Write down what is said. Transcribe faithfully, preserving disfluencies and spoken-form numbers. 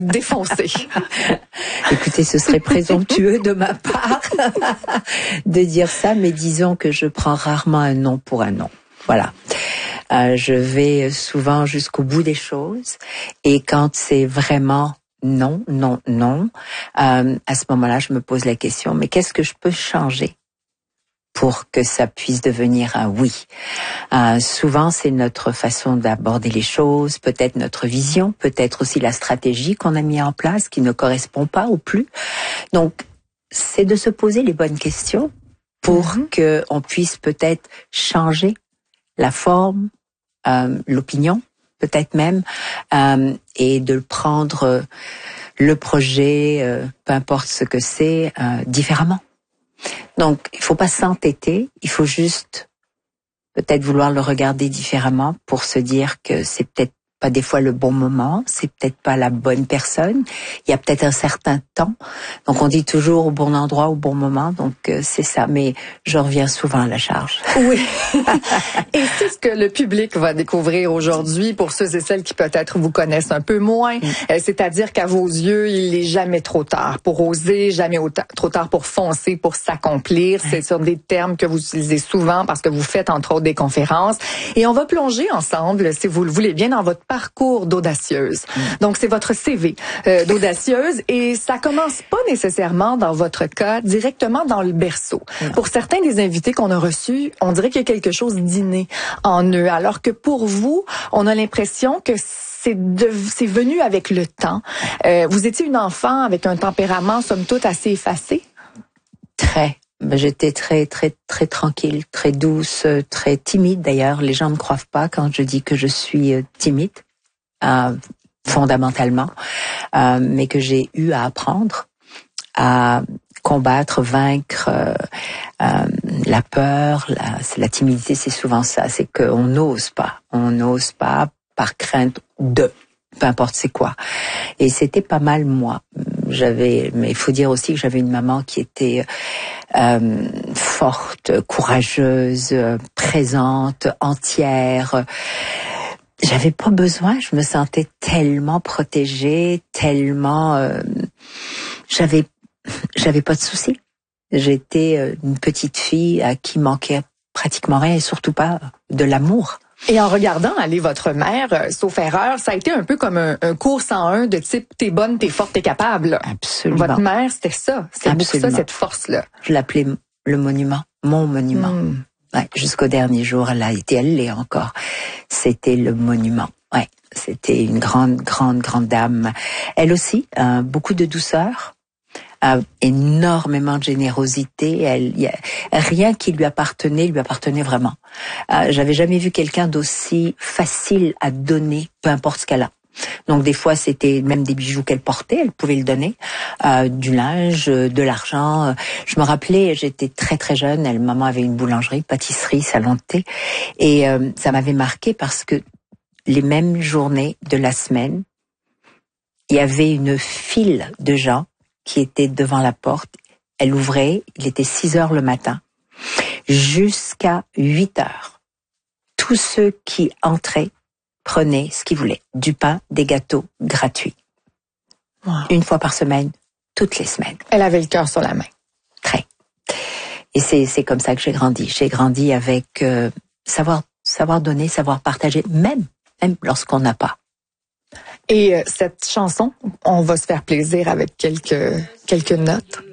défoncer. Écoutez, ce serait présomptueux de ma part de dire ça, mais disons que je prends rarement un non pour un non. Voilà. Euh, je vais souvent jusqu'au bout des choses, et quand c'est vraiment non, non, non, euh, à ce moment-là, je me pose la question, mais qu'est-ce que je peux changer pour que ça puisse devenir un oui? Euh, souvent, c'est notre façon d'aborder les choses, peut-être notre vision, peut-être aussi la stratégie qu'on a mis en place qui ne correspond pas ou plus. Donc, c'est de se poser les bonnes questions pour mm-hmm. que on puisse peut-être changer la forme, euh, l'opinion, peut-être même, euh, et de prendre le projet, euh, peu importe ce que c'est, euh, différemment. Donc, il faut pas s'entêter, il faut juste peut-être vouloir le regarder différemment pour se dire que c'est peut-être pas des fois le bon moment, c'est peut-être pas la bonne personne, il y a peut-être un certain temps. Donc on dit toujours au bon endroit, au bon moment, donc euh, c'est ça, mais je reviens souvent à la charge. Oui. Et c'est ce que le public va découvrir aujourd'hui pour ceux et celles qui peut-être vous connaissent un peu moins, mm. euh, c'est-à-dire qu'à vos yeux, il n'est jamais trop tard pour oser, jamais trop tard pour foncer, pour s'accomplir. Mm. C'est sur des termes que vous utilisez souvent parce que vous faites entre autres des conférences. Et on va plonger ensemble, si vous le voulez bien, dans votre parcours d'audacieuse. Mmh. Donc, c'est votre C V euh, d'audacieuse, et ça commence pas nécessairement, dans votre cas, directement dans le berceau. Mmh. Pour certains des invités qu'on a reçus, on dirait qu'il y a quelque chose d'inné en eux, alors que pour vous, on a l'impression que c'est de, c'est venu avec le temps. Euh, vous étiez une enfant avec un tempérament, somme toute, assez effacé? Très. Ben, j'étais très, très, très tranquille, très douce, très timide d'ailleurs. Les gens ne me croient pas quand je dis que je suis timide, euh, fondamentalement, euh, mais que j'ai eu à apprendre à combattre, vaincre euh, euh, la peur. La, c'est la timidité, c'est souvent ça, c'est qu'on n'ose pas. On n'ose pas par crainte de... peu importe c'est quoi. Et c'était pas mal moi. J'avais, mais il faut dire aussi que j'avais une maman qui était euh, forte, courageuse, présente, entière. J'avais pas besoin, je me sentais tellement protégée, tellement, euh, j'avais, j'avais pas de soucis. J'étais une petite fille à qui manquait pratiquement rien, et surtout pas de l'amour. Et en regardant aller votre mère, euh, sauf erreur, ça a été un peu comme un, un cours cent un de type « t'es bonne, t'es forte, t'es capable ». Absolument. Votre mère, c'était ça. C'était beaucoup ça, cette force-là. Je l'appelais le monument, mon monument. Mm. Ouais, jusqu'au dernier jour, elle a été, elle l'est encore. C'était le monument. Ouais, c'était une grande, grande, grande dame. Elle aussi, euh, beaucoup de douceur. Euh, énormément de générosité. Elle, y a, rien qui lui appartenait lui appartenait vraiment. Euh, j'avais jamais vu quelqu'un d'aussi facile à donner, peu importe ce qu'elle a. Donc des fois c'était même des bijoux qu'elle portait, elle pouvait le donner, euh, du linge, de l'argent. Je me rappelais, j'étais très très jeune, elle, maman avait une boulangerie, pâtisserie, salon de thé, et euh, ça m'avait marqué parce que les mêmes journées de la semaine, il y avait une file de gens qui était devant la porte. Elle ouvrait, il était six heures le matin, jusqu'à huit heures. Tous ceux qui entraient prenaient ce qu'ils voulaient. Du pain, des gâteaux gratuits. Wow. Une fois par semaine, toutes les semaines. Elle avait le cœur sur la main. Très. Et c'est, c'est comme ça que j'ai grandi. J'ai grandi avec euh, savoir, savoir donner, savoir partager, même, même lorsqu'on n'a pas. Et euh, cette chanson, on va se faire plaisir avec quelques quelques notes.